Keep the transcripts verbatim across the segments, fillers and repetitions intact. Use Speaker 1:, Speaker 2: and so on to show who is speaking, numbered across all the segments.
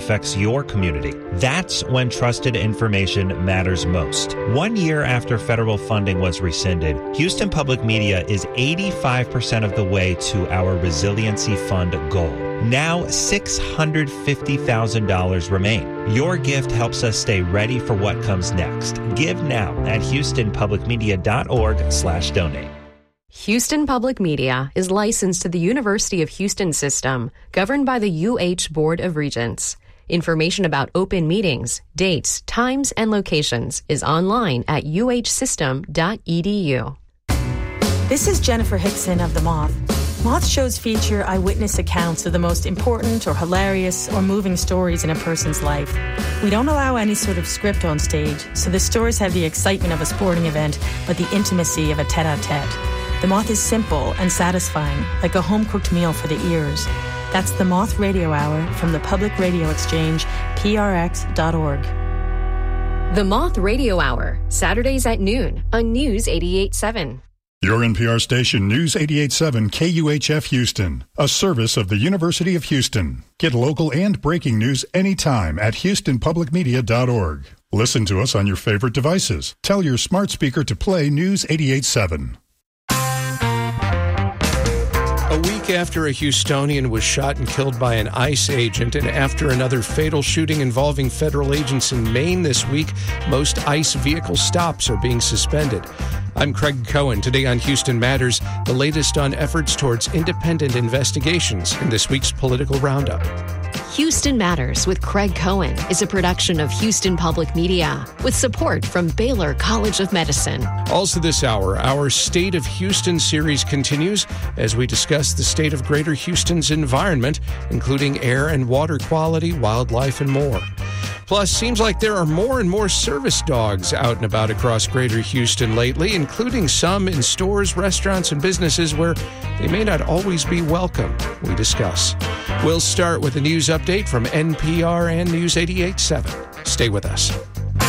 Speaker 1: affects your community. That's when trusted information matters most. One year after federal funding was rescinded, Houston Public Media is eighty-five percent of the way to our Resiliency Fund goal. Now, six hundred fifty thousand dollars remain. Your gift helps us stay ready for what comes next. Give now at houstonpublicmedia.org slash donate.
Speaker 2: Houston Public Media is licensed to the University of Houston System, governed by the U H Board of Regents. Information about open meetings, dates, times, and locations is online at u h system dot e d u.
Speaker 3: This is Jennifer Hickson of The Moth. Moth shows feature eyewitness accounts of the most important or hilarious or moving stories in a person's life. We don't allow any sort of script on stage, so the stories have the excitement of a sporting event, but the intimacy of a tete-a-tete. The Moth is simple and satisfying, like a home-cooked meal for the ears. That's the Moth Radio Hour from the Public Radio Exchange, p r x dot org.
Speaker 2: The Moth Radio Hour, Saturdays at noon on News eighty-eight point seven.
Speaker 4: Your N P R station, News eighty-eight point seven K U H F Houston, a service of the University of Houston. Get local and breaking news anytime at houston public media dot org. Listen to us on your favorite devices. Tell your smart speaker to play News eighty-eight point seven.
Speaker 5: A week after a Houstonian was shot and killed by an ICE agent, and after another fatal shooting involving federal agents in Maine this week, most ICE vehicle stops are being suspended. I'm Craig Cohen. Today on Houston Matters, the latest on efforts towards independent investigations in this week's political roundup.
Speaker 2: Houston Matters with Craig Cohen is a production of Houston Public Media with support from Baylor College of Medicine.
Speaker 5: Also this hour, our State of Houston series continues as we discuss the state of Greater Houston's environment, including air and water quality, wildlife, and more. Plus, seems like there are more and more service dogs out and about across Greater Houston lately, including some in stores, restaurants, and businesses where they may not always be welcome. We discuss. We'll start with a news update from N P R and News eighty-eight point seven. Stay with us.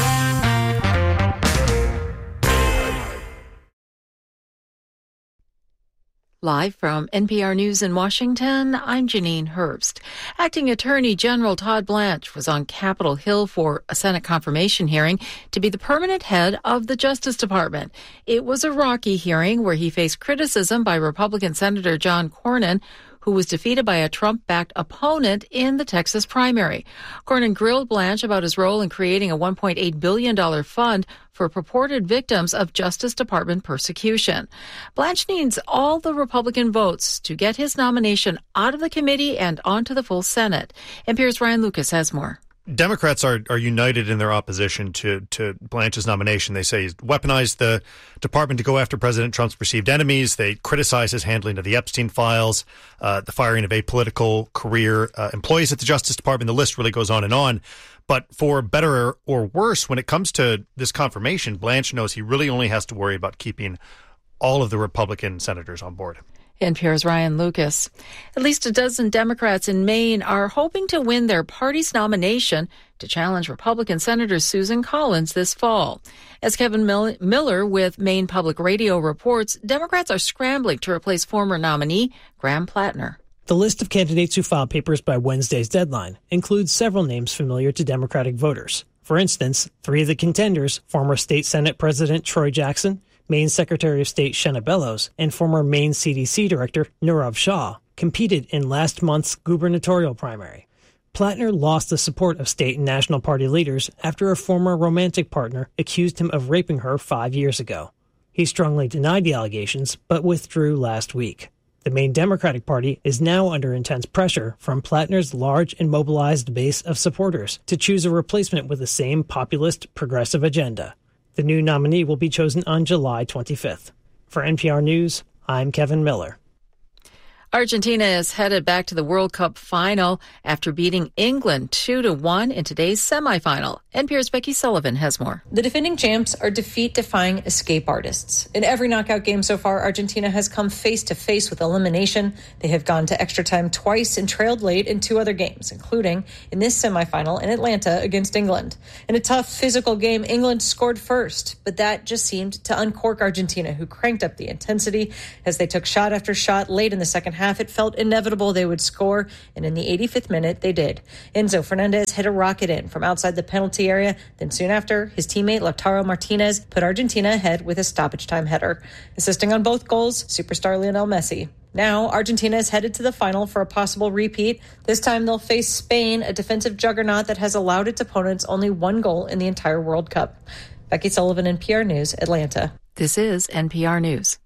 Speaker 6: Live from N P R News in Washington, I'm Janine Herbst. Acting Attorney General Todd Blanche was on Capitol Hill for a Senate confirmation hearing to be the permanent head of the Justice Department. It was a rocky hearing where he faced criticism by Republican Senator John Cornyn, who was defeated by a Trump-backed opponent in the Texas primary. Cornyn grilled Blanche about his role in creating a one point eight billion dollars fund for purported victims of Justice Department persecution. Blanche needs all the Republican votes to get his nomination out of the committee and onto the full Senate. N P R's Ryan Lucas has more.
Speaker 7: Democrats are, are united in their opposition to, to Blanche's nomination. They say he's weaponized the department to go after President Trump's perceived enemies. They criticize his handling of the Epstein files, uh, the firing of apolitical career uh, employees at the Justice Department. The list really goes on and on. But for better or worse, when it comes to this confirmation, Blanche knows he really only has to worry about keeping all of the Republican senators on board.
Speaker 6: N P R's Ryan Lucas. At least a dozen Democrats in Maine are hoping to win their party's nomination to challenge Republican Senator Susan Collins this fall. As Kevin Mil- Miller with Maine Public Radio reports, Democrats are scrambling to replace former nominee Graham Plattner.
Speaker 8: The list of candidates who filed papers by Wednesday's deadline includes several names familiar to Democratic voters. For instance, three of the contenders, former State Senate President Troy Jackson, Maine Secretary of State Shenna Bellows, and former Maine C D C Director Nirav Shah, competed in last month's gubernatorial primary. Plattner lost the support of state and national party leaders after a former romantic partner accused him of raping her five years ago. He strongly denied the allegations, but withdrew last week. The Maine Democratic Party is now under intense pressure from Plattner's large and mobilized base of supporters to choose a replacement with the same populist, progressive agenda. The new nominee will be chosen on July twenty-fifth. For N P R News, I'm Kevin Miller.
Speaker 6: Argentina is headed back to the World Cup final after beating England two to one in today's semifinal. N P R's Becky Sullivan has more.
Speaker 9: The defending champs are defeat-defying escape artists. In every knockout game so far, Argentina has come face-to-face with elimination. They have gone to extra time twice and trailed late in two other games, including in this semifinal in Atlanta against England. In a tough physical game, England scored first, but that just seemed to uncork Argentina, who cranked up the intensity as they took shot after shot late in the second half. half, it felt inevitable they would score, and in the eighty-fifth minute, they did. Enzo Fernandez hit a rocket in from outside the penalty area. Then soon after, his teammate Lautaro Martinez put Argentina ahead with a stoppage time header. Assisting on both goals, superstar Lionel Messi. Now, Argentina is headed to the final for a possible repeat. This time, they'll face Spain, a defensive juggernaut that has allowed its opponents only one goal in the entire World Cup. Becky Sullivan, N P R News, Atlanta.
Speaker 6: This is N P R News.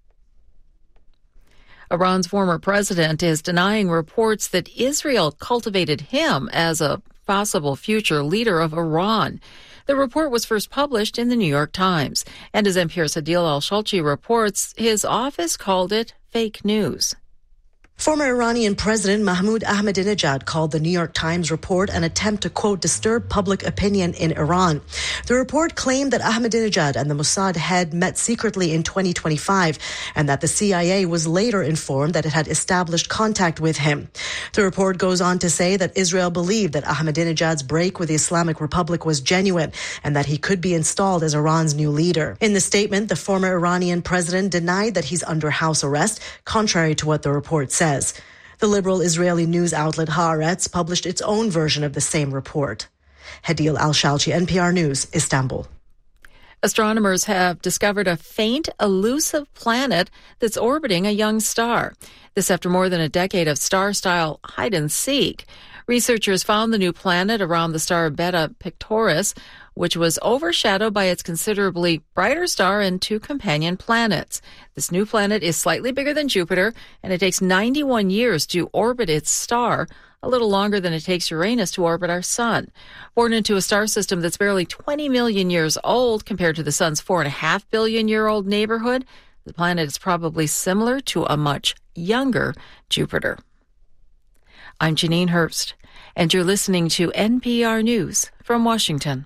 Speaker 6: Iran's former president is denying reports that Israel cultivated him as a possible future leader of Iran. The report was first published in the New York Times. And as N P R's Adil Al-Shalchi reports, his office called it fake news.
Speaker 10: Former Iranian President Mahmoud Ahmadinejad called the New York Times report an attempt to, quote, disturb public opinion in Iran. The report claimed that Ahmadinejad and the Mossad head met secretly in twenty twenty-five and that the C I A was later informed that it had established contact with him. The report goes on to say that Israel believed that Ahmadinejad's break with the Islamic Republic was genuine and that he could be installed as Iran's new leader. In the statement, the former Iranian president denied that he's under house arrest, contrary to what the report said. The liberal Israeli news outlet Haaretz published its own version of the same report. Hadil Al-Shalchi, N P R News, Istanbul.
Speaker 6: Astronomers have discovered a faint, elusive planet that's orbiting a young star. This after more than a decade of star-style hide-and-seek. Researchers found the new planet around the star Beta Pictoris, which was overshadowed by its considerably brighter star and two companion planets. This new planet is slightly bigger than Jupiter, and it takes ninety-one years to orbit its star, a little longer than it takes Uranus to orbit our sun. Born into a star system that's barely twenty million years old compared to the sun's four point five billion year old neighborhood, the planet is probably similar to a much younger Jupiter. I'm Janine Herbst, and you're listening to N P R News from Washington.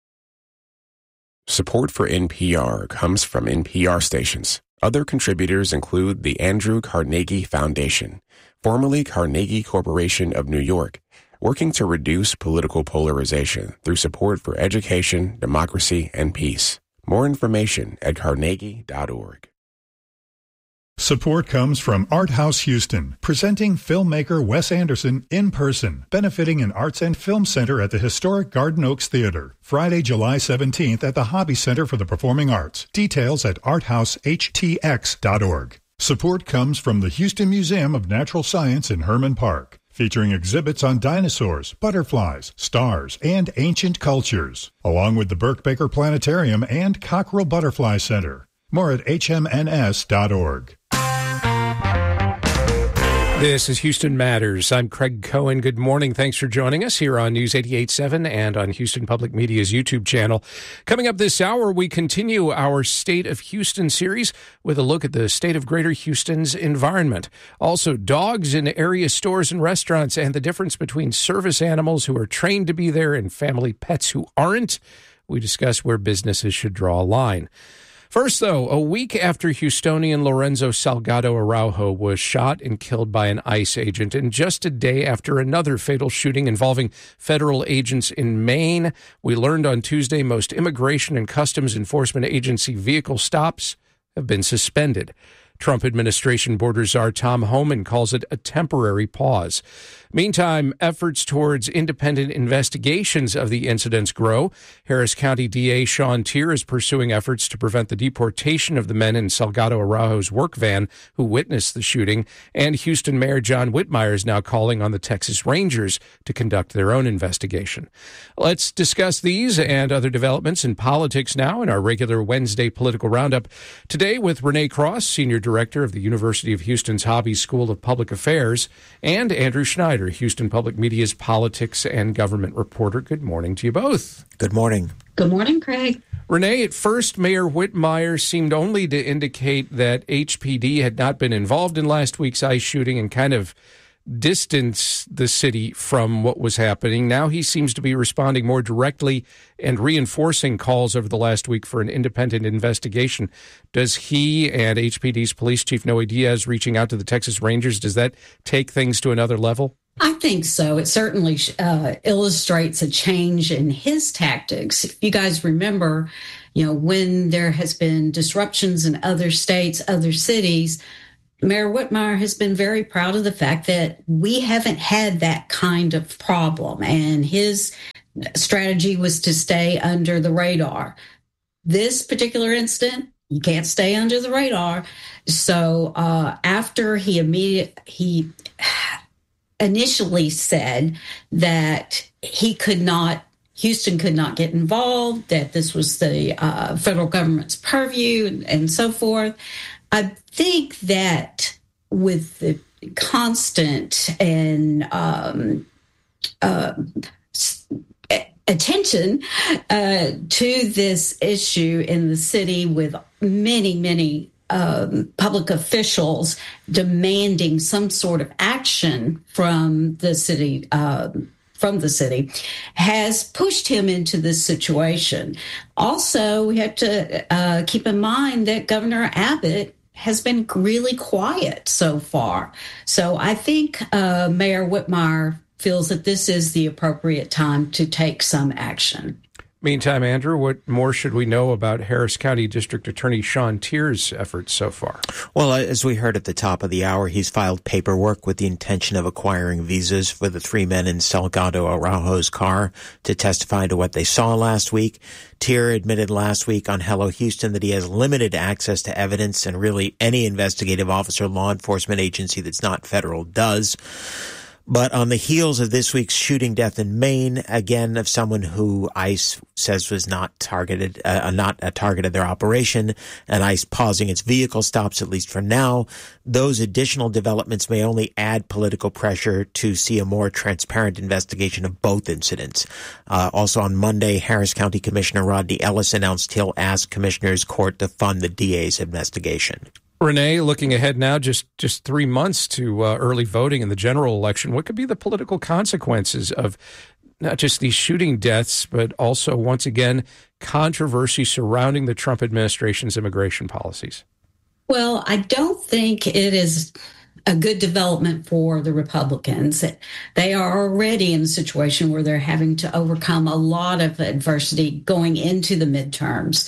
Speaker 11: Support for N P R comes from N P R stations. Other contributors include the Andrew Carnegie Foundation, formerly Carnegie Corporation of New York, working to reduce political polarization through support for education, democracy, and peace. More information at carnegie dot org.
Speaker 4: Support comes from Art House Houston, presenting filmmaker Wes Anderson in person, benefiting an arts and film center at the historic Garden Oaks Theater. Friday, July seventeenth at the Hobby Center for the Performing Arts. Details at art house h t x dot org. Support comes from the Houston Museum of Natural Science in Herman Park, featuring exhibits on dinosaurs, butterflies, stars, and ancient cultures, along with the Burke Baker Planetarium and Cockrell Butterfly Center. More at h m n s dot org.
Speaker 5: This is Houston Matters. I'm Craig Cohen. Good morning. Thanks for joining us here on News eighty-eight point seven and on Houston Public Media's YouTube channel. Coming up this hour, we continue our State of Houston series with a look at the state of Greater Houston's environment. Also, dogs in area stores and restaurants and the difference between service animals who are trained to be there and family pets who aren't. We discuss where businesses should draw a line. First, though, a week after Houstonian Lorenzo Salgado Araujo was shot and killed by an ICE agent, and just a day after another fatal shooting involving federal agents in Maine, we learned on Tuesday most Immigration and Customs Enforcement Agency vehicle stops have been suspended. Trump administration border czar Tom Homan calls it a temporary pause. Meantime, efforts towards independent investigations of the incidents grow. Harris County D A Sean Tier is pursuing efforts to prevent the deportation of the men in Salgado Araujo's work van who witnessed the shooting. And Houston Mayor John Whitmire is now calling on the Texas Rangers to conduct their own investigation. Let's discuss these and other developments in politics now in our regular Wednesday political roundup. Today with Renee Cross, Senior Director of the University of Houston's Hobby School of Public Affairs, and Andrew Schneider, Houston Public Media's politics and government reporter. Good morning to you both.
Speaker 12: Good morning.
Speaker 13: Good morning, Craig.
Speaker 5: Renee, at first, Mayor Whitmire seemed only to indicate that H P D had not been involved in last week's ICE shooting and kind of distance the city from what was happening. Now he seems to be responding more directly and reinforcing calls over the last week for an independent investigation. Does he and H P D's Police Chief Noe Diaz reaching out to the Texas Rangers, does that take things to another level?
Speaker 13: I think so. It certainly uh, illustrates a change in his tactics. If you guys remember, you know, when there has been disruptions in other states, other cities, Mayor Whitmire has been very proud of the fact that we haven't had that kind of problem, and his strategy was to stay under the radar. This particular incident, you can't stay under the radar. So uh, after he immediate he initially said that he could not, Houston could not get involved, that this was the uh, federal government's purview, and, and so forth. I think that with the constant and um, uh, attention uh, to this issue in the city, with many, many um, public officials demanding some sort of action from the city, um, from the city, has pushed him into this situation. Also, we have to uh, keep in mind that Governor Abbott has been really quiet so far. So I think uh, Mayor Whitmire feels that this is the appropriate time to take some action.
Speaker 5: Meantime, Andrew, what more should we know about Harris County District Attorney Sean Tier's efforts so far?
Speaker 12: Well, as we heard at the top of the hour, he's filed paperwork with the intention of acquiring visas for the three men in Salgado Araujo's car to testify to what they saw last week. Tier admitted last week on Hello Houston that he has limited access to evidence, and really any investigative officer, law enforcement agency that's not federal does. But on the heels of this week's shooting death in Maine, again, of someone who ICE says was not targeted, uh, not a target of their operation, and ICE pausing its vehicle stops, at least for now, those additional developments may only add political pressure to see a more transparent investigation of both incidents. Uh, also on Monday, Harris County Commissioner Rodney Ellis announced he'll ask Commissioner's Court to fund the D A's investigation.
Speaker 5: Renee, looking ahead now, just, just three months to uh, early voting in the general election, what could be the political consequences of not just these shooting deaths, but also, once again, controversy surrounding the Trump administration's immigration policies?
Speaker 13: Well, I don't think it is a good development for the Republicans. They are already in a situation where they're having to overcome a lot of adversity going into the midterms.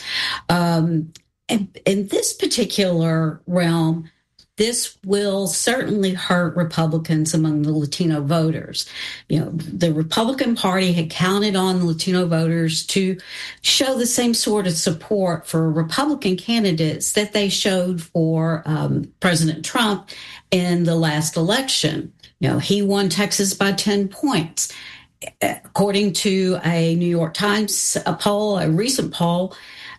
Speaker 13: Um, And in this particular realm, this will certainly hurt Republicans among the Latino voters. You know, the Republican Party had counted on Latino voters to show the same sort of support for Republican candidates that they showed for um, President Trump in the last election. You know, he won Texas by ten points. According to a New York Times a poll, a recent poll,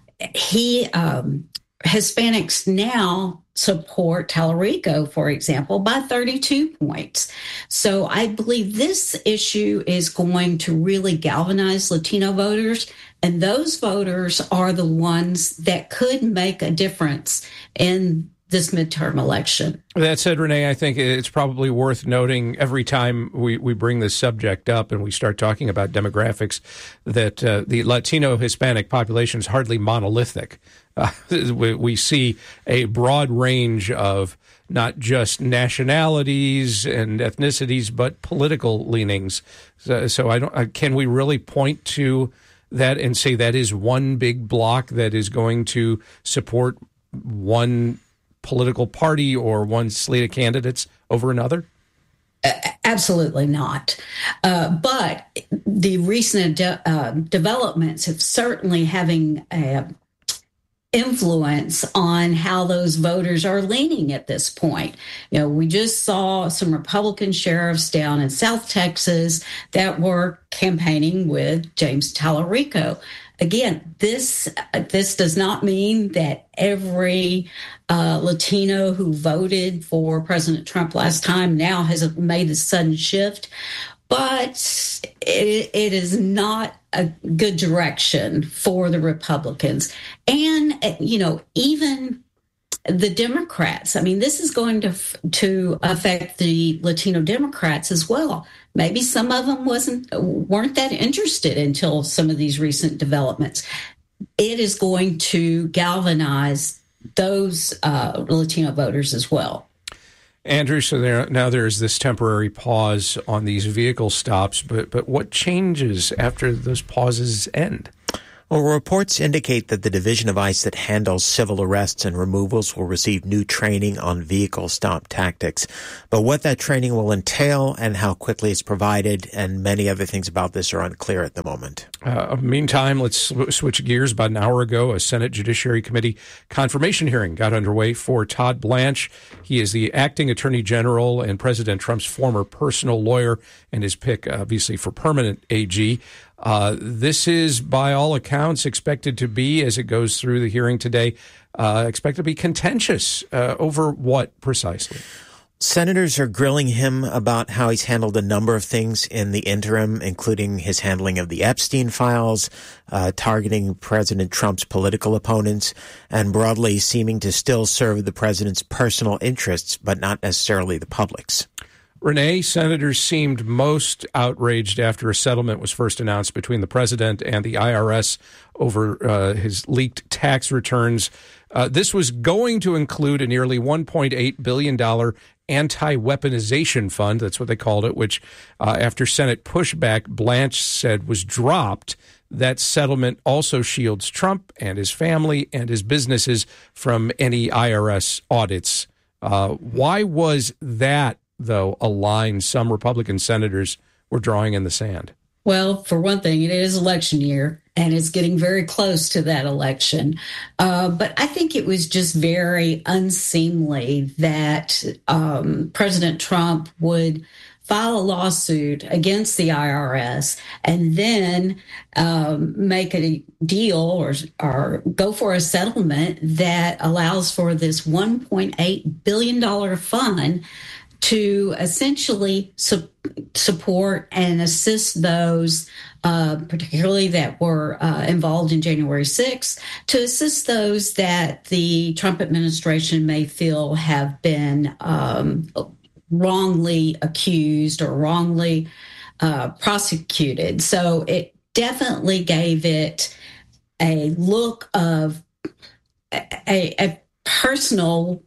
Speaker 13: He um, Hispanics now support Tallarico, for example, by thirty-two points. So I believe this issue is going to really galvanize Latino voters, and those voters are the ones that could make a difference in this midterm election.
Speaker 5: That said, Renee, I think it's probably worth noting every time we, we bring this subject up and we start talking about demographics that uh, the Latino Hispanic population is hardly monolithic. Uh, we, we see a broad range of not just nationalities and ethnicities, but political leanings. So, so I don't. Uh, can we really point to that and say that is one big block that is going to support one political party or one slate of candidates over another?
Speaker 13: Uh, absolutely not. Uh, but the recent de- uh, developments have certainly having a influence on how those voters are leaning at this point. You know, we just saw some Republican sheriffs down in South Texas that were campaigning with James Tallarico. Again, this this does not mean that every uh, Latino who voted for President Trump last time now has made a sudden shift, but it, it is not a good direction for the Republicans. And, you know, even the Democrats, I mean, this is going to to affect the Latino Democrats as well. Maybe some of them wasn't weren't that interested until some of these recent developments. It is going to galvanize those uh, Latino voters as well.
Speaker 5: Andrew, so there, now there's this temporary pause on these vehicle stops, but but what changes after those pauses end?
Speaker 12: Well, reports indicate that the division of ICE that handles civil arrests and removals will receive new training on vehicle stop tactics. But what that training will entail and how quickly it's provided and many other things about this are unclear at the moment.
Speaker 5: Uh, meantime, let's sw- switch gears. About an hour ago, a Senate Judiciary Committee confirmation hearing got underway for Todd Blanche. He is the acting Attorney General and President Trump's former personal lawyer and his pick, obviously, for permanent A G. Uh, this is, by all accounts, expected to be, as it goes through the hearing today, uh, expected to be contentious. Uh, over what precisely?
Speaker 12: Senators are grilling him about how he's handled a number of things in the interim, including his handling of the Epstein files, uh, targeting President Trump's political opponents, and broadly seeming to still serve the president's personal interests, but not necessarily the public's.
Speaker 5: Renee, senators seemed most outraged after a settlement was first announced between the president and the I R S over uh, his leaked tax returns. Uh, this was going to include a nearly one point eight billion dollars anti-weaponization fund, that's what they called it, which uh, after Senate pushback, Blanche said was dropped. That settlement also shields Trump and his family and his businesses from any I R S audits. Uh, why was that, though, a line some Republican senators were drawing in the sand?
Speaker 13: Well, for one thing, it is election year, and it's getting very close to that election. Uh, but I think it was just very unseemly that um, President Trump would file a lawsuit against the I R S and then um, make a deal or, or go for a settlement that allows for this one point eight billion dollars fund to essentially su- support and assist those, uh, particularly that were uh, involved in January sixth, to assist those that the Trump administration may feel have been um, wrongly accused or wrongly uh, prosecuted. So it definitely gave it a look of a, a personal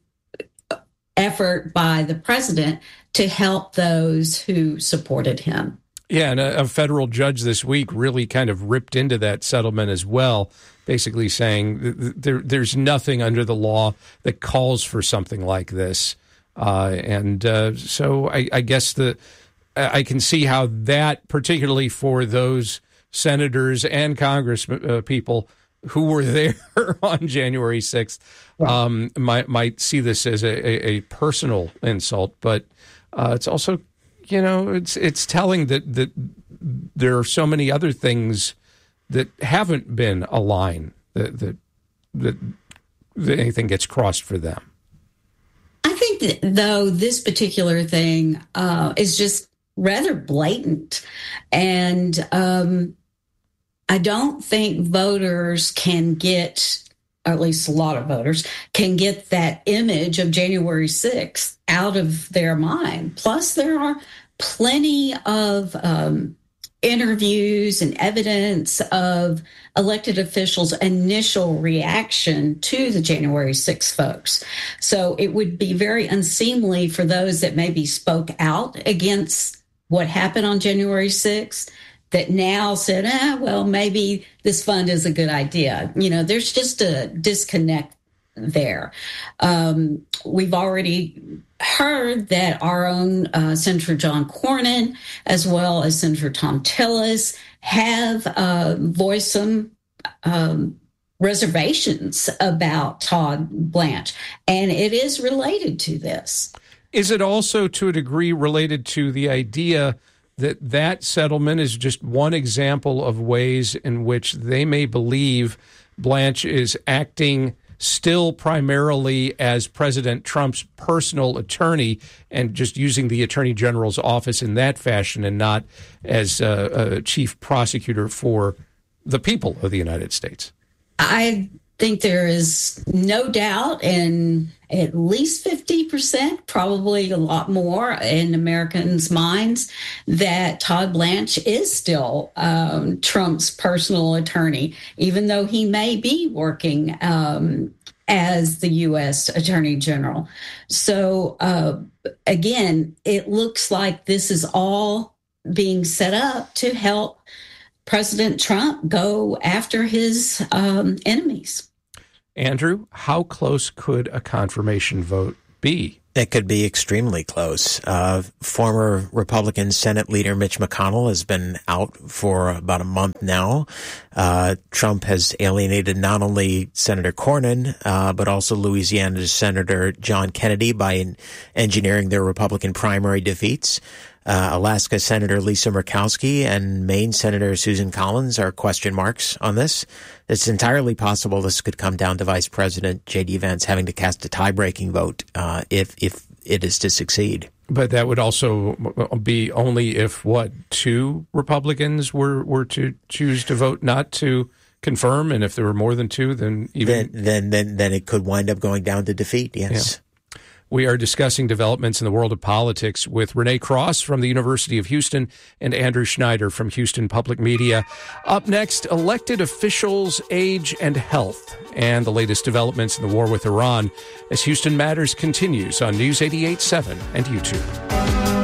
Speaker 13: effort by the president to help those who supported him.
Speaker 5: Yeah, and a, a federal judge this week really kind of ripped into that settlement as well, basically saying th- there, there's nothing under the law that calls for something like this. Uh, and uh, so I, I guess the I can see how that, particularly for those senators and Congress uh, people who were there on January sixth, um, might might see this as a, a, a personal insult. But uh, it's also, you know, it's it's telling that, that there are so many other things that haven't been a line that that, that, that anything gets crossed for them.
Speaker 13: I think that, though, this particular thing uh, is just rather blatant. And um, I don't think voters can get, or at least a lot of voters, can get that image of January sixth out of their mind. Plus, there are plenty of um, interviews and evidence of elected officials' initial reaction to the January sixth folks. So it would be very unseemly for those that maybe spoke out against what happened on January sixth that now said, ah, well, maybe this fund is a good idea. You know, there's just a disconnect there. Um, we've already heard that our own uh, Senator John Cornyn, as well as Senator Thom Tillis, have uh, voiced some um, reservations about Todd Blanche, and it is related to this.
Speaker 5: Is it also, to a degree, related to the idea that that settlement is just one example of ways in which they may believe Blanche is acting still primarily as President Trump's personal attorney and just using the Attorney General's office in that fashion and not as a, a chief prosecutor for the people of the United States?
Speaker 13: I think there is no doubt, and at least fifty percent, probably a lot more in Americans' minds, that Todd Blanche is still um, Trump's personal attorney, even though he may be working um, as the U S Attorney General. So, uh, again, it looks like this is all being set up to help President Trump go after his um, enemies.
Speaker 5: Andrew, how close could a confirmation vote be?
Speaker 12: It could be extremely close. Uh, former Republican Senate leader Mitch McConnell has been out for about a month now. Uh, Trump has alienated not only Senator Cornyn, uh, but also Louisiana's Senator John Kennedy by engineering their Republican primary defeats. Uh, Alaska Senator Lisa Murkowski and Maine Senator Susan Collins are question marks on this. It's entirely possible this could come down to Vice President J D. Vance having to cast a tie-breaking vote uh, if if it is to succeed.
Speaker 5: But that would also be only if, what, two Republicans were, were to choose to vote not to confirm, and if there were more than two, then even...
Speaker 12: Then then then, then it could wind up going down to defeat, yes.
Speaker 5: Yeah. We are discussing developments in the world of politics with Renee Cross from the University of Houston and Andrew Schneider from Houston Public Media. Up next, elected officials, age, and health, and the latest developments in the war with Iran as Houston Matters continues on News eighty-eight point seven and YouTube.